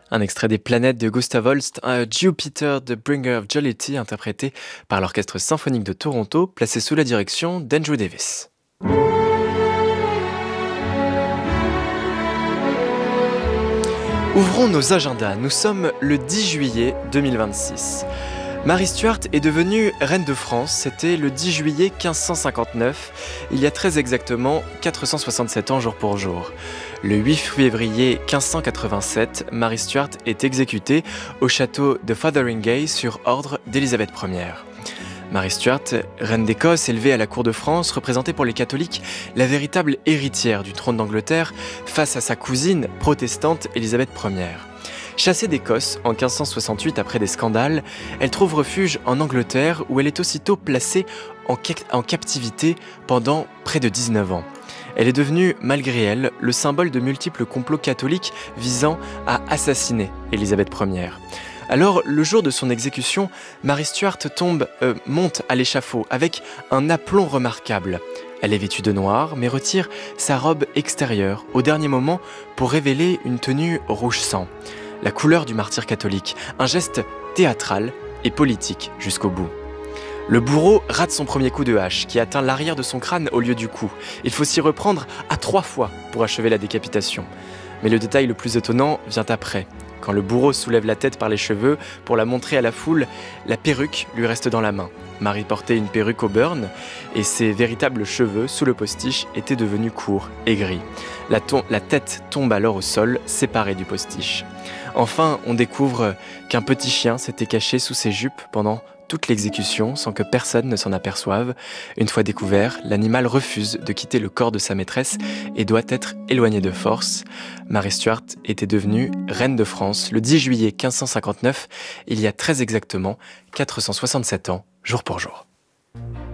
Un extrait des Planètes de Gustav Holst, un Jupiter the Bringer of Jollity, interprété par l'Orchestre symphonique de Toronto, placé sous la direction d'Andrew Davis. Ouvrons nos agendas, nous sommes le 10 juillet 2026. Marie Stuart est devenue reine de France, c'était le 10 juillet 1559, il y a très exactement 467 ans jour pour jour. Le 8 février 1587, Marie Stuart est exécutée au château de Fotheringhay sur ordre d'Élisabeth Ière. Marie Stuart, reine d'Écosse élevée à la cour de France, représentait pour les catholiques la véritable héritière du trône d'Angleterre face à sa cousine protestante Élisabeth Ière. Chassée d'Écosse en 1568 après des scandales, elle trouve refuge en Angleterre où elle est aussitôt placée en captivité pendant près de 19 ans. Elle est devenue, malgré elle, le symbole de multiples complots catholiques visant à assassiner Élisabeth Ière. Alors, le jour de son exécution, Marie Stuart monte à l'échafaud avec un aplomb remarquable. Elle est vêtue de noir, mais retire sa robe extérieure au dernier moment pour révéler une tenue rouge sang. La couleur du martyr catholique, un geste théâtral et politique jusqu'au bout. Le bourreau rate son premier coup de hache qui atteint l'arrière de son crâne au lieu du cou. Il faut s'y reprendre à 3 fois pour achever la décapitation. Mais le détail le plus étonnant vient après. Quand le bourreau soulève la tête par les cheveux pour la montrer à la foule, la perruque lui reste dans la main. Marie portait une perruque au burn et ses véritables cheveux sous le postiche étaient devenus courts et gris. La tête tombe alors au sol, séparée du postiche. Enfin, on découvre qu'un petit chien s'était caché sous ses jupes pendant toute l'exécution sans que personne ne s'en aperçoive. Une fois découvert, l'animal refuse de quitter le corps de sa maîtresse et doit être éloigné de force. Marie Stuart était devenue reine de France le 10 juillet 1559, il y a très exactement 467 ans, jour pour jour.